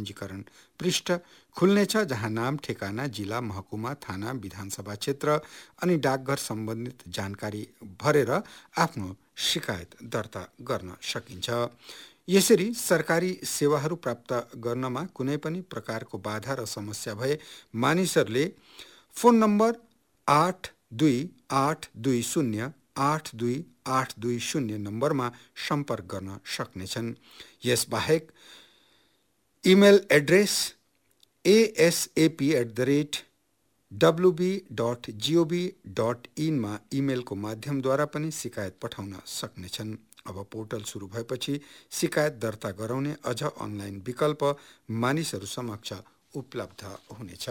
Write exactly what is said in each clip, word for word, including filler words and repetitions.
पंजीकरण पृष्ठ खुल्नेछ, जहाँ नाम, ठेगाना, जिल्ला, महकुमा, थाना, विधानसभा क्षेत्र अनि डाकघर सम्बन्धित जानकारी भरेर आफ्नो शिकायत दर्ता गर्न सकिन्छ। यसरी सरकारी सेवाहरू प्राप्त गर्नमा कुनै पनि प्रकारको बाधा र समस्या भए मानिसहरूले फोन नम्बर आठ दुई आठ दुई शून्य आठ दुई आठ दुई शून्य नम्बरमा सम्पर्क गर्न सक्नेछन्। यसबाहेक email address ASAP at the rate WB dot जिओभी dot इनमा इमेलको माध्यमद्वारा पनि शिकायत पठाउन सक्नेछन्। अब पोर्टल सुरु भएपछि शिकायत दर्ता गराउने अझ अनलाइन विकल्प मानिसहरू समक्ष उपलब्ध हुनेछ।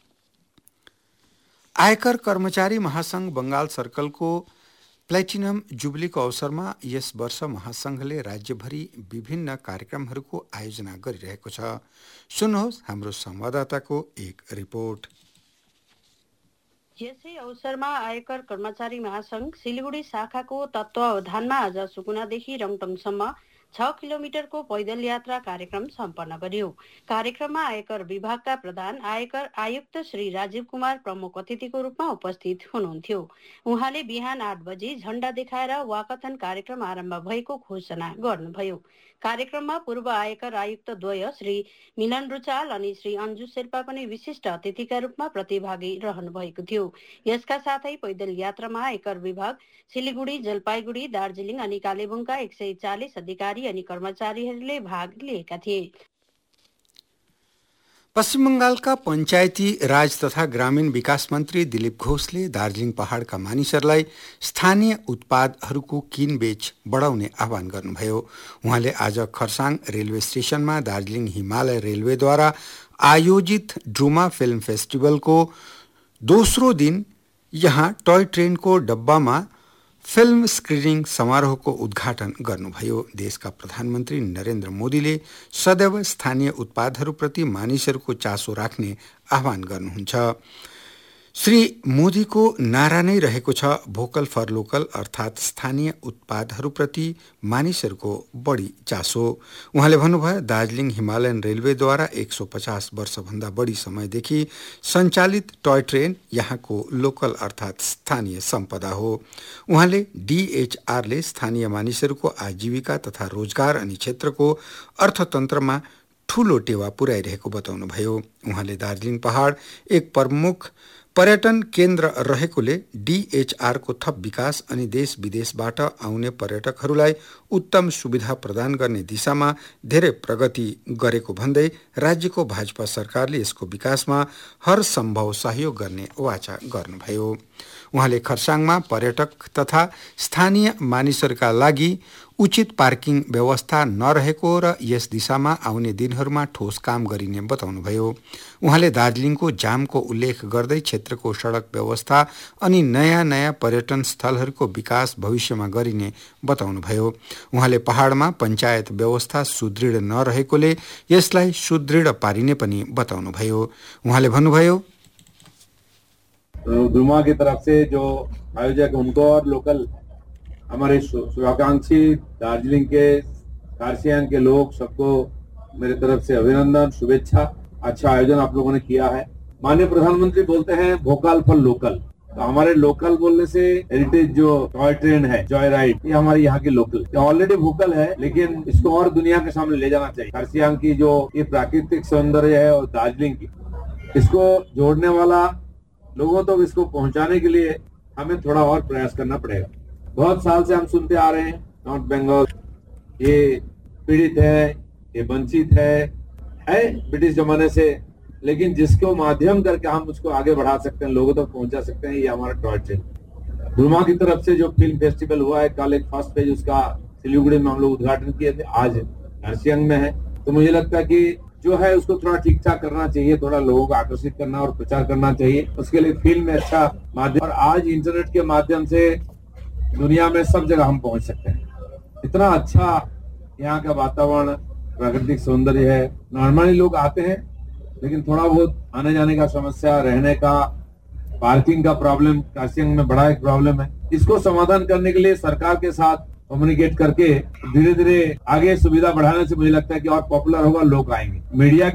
आयकर कर्मचारी महासंघ बंगाल सर्कलको प्लेटिनम जुबलीको अवसरमा यस वर्ष महासंघले राज्यभरि विभिन्न कार्यक्रमहरूको आयोजना गरिरहेको छ। सुन्नुहोस् हाम्रो संवाददाताको एक रिपोर्ट। यसै अवसरमा आयकर कर्मचारी महासंघ सिलिगुडी शाखाको तत्वावधानमा आज सुकुनादेखि रङटङसम्म छ किलोमिटरको पैदल यात्रा कार्यक्रम सम्पन्न गर्यो। कार्यक्रममा आयकर विभागका प्रधान आयकर आयुक्त श्री राजीव कुमार प्रमुख अतिथिको रूपमा उपस्थित हुनुहुन्थ्यो। उहाँले बिहान आठ बजी झण्डा देखाएर वाकथन कार्यक्रम आरम्भ भएको घोषणा गर्नुभयो। कार्यक्रममा पूर्व आयकर आयुक्त द्वय श्री मिलन रुचाल अनि श्री अन्जु शेर्पा पनि विशिष्ट अतिथिका रूपमा प्रतिभागी रहनु भएको थियो। यसका साथै पैदल यात्रामा आयकर विभाग सिलिगुडी, जलपाइगुडी, दार्जिलिङ अनि कालेबुङका एक सय चालिस अधिकारी अनि कर्मचारीहरूले भाग लिएका थिए। पश्चिम बंगालका पञ्चायती राज तथा ग्रामीण विकास मन्त्री दिलीप घोषले दार्जिलिङ पहाडका मानिसहरूलाई स्थानीय उत्पादहरूको किनबेच बढाउने आह्वान गर्नुभयो। उहाँले आज खरसाङ रेलवे स्टेशनमा दार्जिलिङ हिमालय रेलवेद्वारा आयोजित ड्रुमा फिल्म फेस्टिभलको दोस्रो दिन यहाँ टोय ट्रेनको डब्बामा फिल्म स्क्रिनिङ समारोहको उद्घाटन गर्नुभयो। देशका प्रधानमन्त्री नरेन्द्र मोदीले सदैव स्थानीय उत्पादहरूप्रति मानिसहरूको चासो राख्ने आह्वान गर्नुहुन्छ। श्री मोदीको नारा नै रहेको छ भोकल फर लोकल, अर्थात् स्थानीय उत्पादहरूप्रति मानिसहरूको बढी चासो। उहाँले भन्नुभयो दार्जिलिङ हिमालयन रेलवेद्वारा एक सौ पचास वर्षभन्दा बढी समयदेखि सञ्चालित टोय ट्रेन यहाँको लोकल अर्थात् स्थानीय सम्पदा हो। उहाँले डीएचआरले स्थानीय मानिसहरूको आजीविका तथा रोजगार अनि क्षेत्रको अर्थतन्त्रमा ठूलो टेवा पुर्याइरहेको बताउनुभयो। उहाँले दार्जिलिङ पहाड एक प्रमुख पर्यटन केन्द्र रहेकोले डीएचआरको थप विकास अनि देश विदेशबाट आउने पर्यटकहरूलाई उत्तम सुविधा प्रदान गर्ने दिशामा धेरै प्रगति गरेको भन्दै राज्यको भाजपा सरकारले यसको विकासमा हर सम्भव सहयोग गर्ने वाचा गर्नुभयो। उहाँले खरसाङमा पर्यटक तथा स्थानीय मानिसहरूका लागि उचित पार्किङ व्यवस्था नरहेको र यस दिशामा आउने दिनहरूमा ठोस काम गरिने बताउनुभयो। उहाँले दार्जिलिङको जामको उल्लेख गर्दै क्षेत्रको सडक व्यवस्था अनि नयाँ नयाँ पर्यटन स्थलहरूको विकास भविष्यमा गरिने बताउनुभयो। उहाँले पहाडमा पञ्चायत व्यवस्था सुदृढ नरहेकोले यसलाई सुदृढ पारिने पनि बताउनुभयो। उहाँले भन्नुभयो ड्रुमा की तरफ से जो आयोजक उनको और लोकल हमारे शुभाकांक्षी दार्जिलिंग के कार्सियांग के लोग सबको मेरे तरफ से अभिनंदन, शुभेच्छा। अच्छा आयोजन आप लोगों ने किया है। माननीय प्रधानमंत्री बोलते हैं वोकल फॉर लोकल, तो हमारे लोकल बोलने से हेरिटेज जो टॉय ट्रेन है, जॉय राइड, ये हमारी यहाँ की लोकल ऑलरेडी वोकल है, लेकिन इसको और दुनिया के सामने ले जाना चाहिए। कार्सियांग की जो ये प्राकृतिक सौंदर्य है और दार्जिलिंग की, इसको जोड़ने वाला लोगों तक तो इसको पहुंचाने के लिए हमें थोड़ा और प्रयास करना पड़ेगा। बहुत साल से हम सुनते आ रहे हैं नॉर्थ बंगाल ये पीड़ित है, ये वंचित है है ब्रिटिश जमाने से, लेकिन जिसको माध्यम करके हम उसको आगे बढ़ा सकते हैं, लोगों तक तो पहुंचा सकते हैं, ये हमारा टॉय ट्रेन। ड्रुमा की तरफ से जो फिल्म फेस्टिवल हुआ है, कल एक फर्स्ट पेज उसका सिलीगुड़ी में हम लोग उद्घाटन किए थे, आज कार्सियांग में है। तो मुझे लगता है कि जो है उसको थोड़ा ठीक ठाक करना चाहिए, थोड़ा लोगों को आकर्षित करना और प्रचार करना चाहिए। उसके लिए फिल्म में अच्छा माध्यम, और आज इंटरनेट के माध्यम से दुनिया में सब जगह हम पहुंच सकते हैं। इतना अच्छा यहाँ का वातावरण, प्राकृतिक सौंदर्य है। नॉर्मली लोग आते हैं, लेकिन थोड़ा बहुत आने जाने का समस्या, रहने का, पार्किंग का प्रॉब्लम कार्सियांग में बड़ा एक प्रॉब्लम है। इसको समाधान करने के लिए सरकार के साथ कम्युनिकेट करके धीरे धीरे आगे सुविधा बढ़ाने से मुझे लगता है कि और पॉपुलर होगा, लोग आएंगे। मीडिया